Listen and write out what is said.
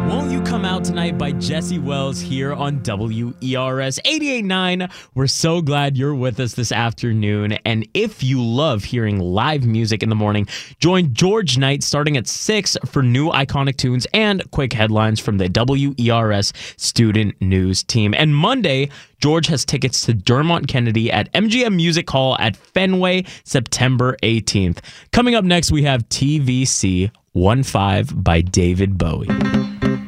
Won't You Come Out Tonight by Jesse Wells here on WERS 88.9. We're so glad you're with us this afternoon. And if you love hearing live music in the morning, join George Knight starting at 6 for new iconic tunes and quick headlines from the WERS Student News team. And Monday, George has tickets to Dermot Kennedy at MGM Music Hall at Fenway, September 18th. Coming up next, we have TVC 15 by David Bowie.